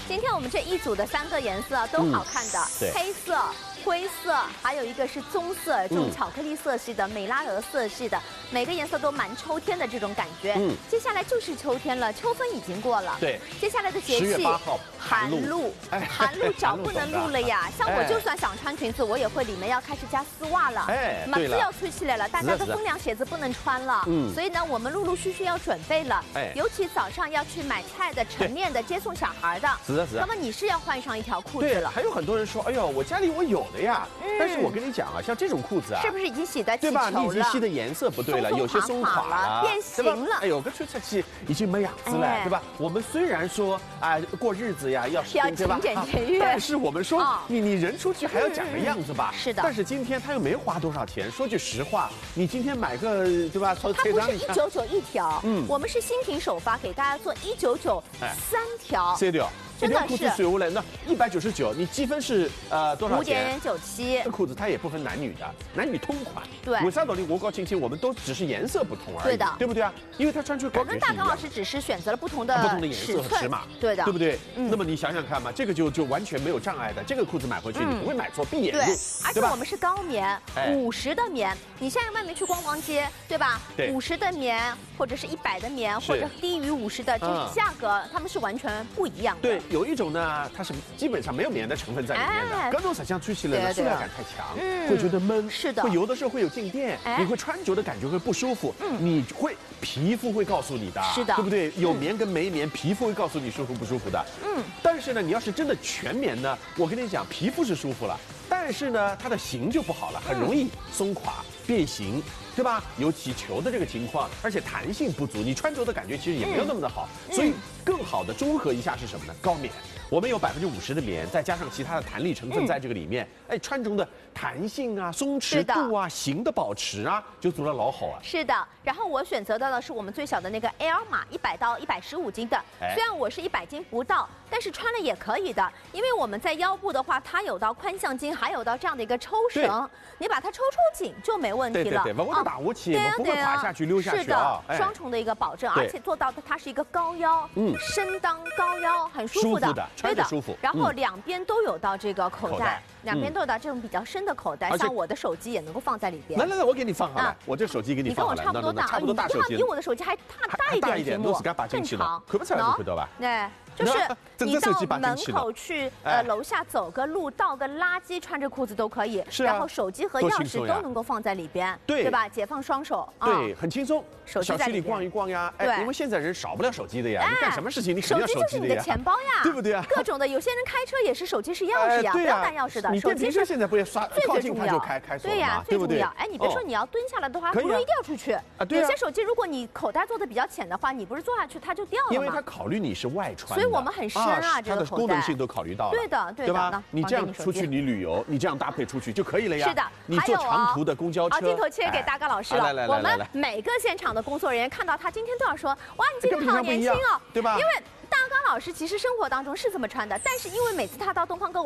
今天我们这一组的3个颜色都好看的，黑色、灰色，还有一个是棕色，这种巧克力色系的、美拉德色系的，每个颜色都蛮秋天的这种感觉。接下来就是秋天了，秋分已经过了。 对， 接下来的节气 10月8号寒露，寒露脚不能露了呀。像我就算想穿裙子，我也会里面要开始加丝袜了。马子要吹起来了，大家的风凉鞋子不能穿了。所以呢，我们陆陆续续要准备了。尤其早上要去买菜的、晨练的、接送小孩的。是的。那么你是要换上一条裤子了。 还有很多人说，哎呦，我家里我有的呀。但是我跟你讲啊，像这种裤子啊， 是不是已经洗得起球了？ 对吧？你已经吸的颜色不对了，有些松垮了， 变形了。 哎呦，跟吹出去已经没样子了，对吧？我们虽然说啊，过日子呀要勤俭节约， 但是我们说你人出去还要讲个样子吧？ 是的。 但是今天他又没花多少钱，说句实话，你今天买个对吧？ 它不是199一条，我们是新品首发，给大家做199 3条。 是的。这条裤子水无人，那199，你积分是多少钱 ？5.97。 这裤子它也不分男女的，男女通款。 对。 为啥道理我搞清清，我们都只是颜色不同而已。对的，对不对啊？因为它穿出感觉。 我跟大刚老师只是选择了不同的颜色和尺码。 对的， 对不对？那么你想想看嘛，这个就完全没有障碍的。这个裤子买回去你不会买错，闭眼入。 对，而且我们是高棉，50的棉。你现在外面去逛逛街，对吧？ 对。 50的棉，或者是100的棉，或者低于50的，这价格它们是完全不一样的。 对，有一种呢。它是基本上没有棉的成分在里面的，各种想象吹起来的塑料感太强，会觉得闷， 是的， 会有的时候会有静电，你会穿着的感觉会不舒服，你会皮肤会告诉你的， 是的， 对不对？有棉跟没棉，皮肤会告诉你舒服不舒服的，但是呢，你要是真的全棉呢，我跟你讲，皮肤是舒服了，但是呢，它的型就不好了，很容易松垮变形。对吧？有起球的这个情况，而且弹性不足，你穿着的感觉其实也没有那么的好。所以更好的中和一下是什么呢？高棉，我们有50%的棉，再加上其他的弹力成分在这个里面，穿着的弹性啊、松弛度啊、型的保持啊，就做得老好啊。 是的。然后我选择到的是我们最小的那个 L 码，100到115斤的。虽然我是100斤不到，但是穿了也可以的，因为我们在腰部的话，它有到宽向筋，还有到这样的一个抽绳，你把它抽紧就没问题了。 对。打无起，不会滑下去、溜下去。 是的，双重的一个保证，而且做到的它是一个高腰，身当高腰，很舒服的， 穿着舒服。 然后两边都有到这个口袋，两边都有到这种比较深的口袋，像我的手机也能够放在里边。 来，我给你放好了，我这手机给你放好了。 你跟我差不多大， 差不多大手机， 比我的手机还大一点，屏幕更长， 看不出来就看到吧？ 对。就是你到门口去，楼下走个路，倒个垃圾，穿着裤子都可以。 是然后手机和钥匙都能够放在里边，对吧？解放双手， 对，很轻松。 手机在里边小区里逛一逛呀，因为现在人少不了手机的呀，你干什么事情你肯定要手机的呀。 手机就是你的钱包呀， 对不对啊？ 各种的，有些人开车也是手机是钥匙呀，不要带钥匙的。 你电瓶车现在不也刷最重要， 开锁对呀， 对不对？ 哎，你别说你要蹲下来的话，不容易掉出去。有些手机如果你口袋做的比较浅的话，你不是坐下去它就掉了吗？ 因为它考虑你是外穿， 所以我们很深啊，这个。 功能性都考虑到了， 对吧？ 你这样出去你旅游，你这样搭配出去就可以了呀。 是的， 你坐长途的公交车。 镜头切给大高老师了。我们每个现场的工作人员看到他今天都要说：“哇，你今天好年轻哦， 对吧？” 因为大高老师其实生活当中是这么穿的，但是因为每次他到东方购物。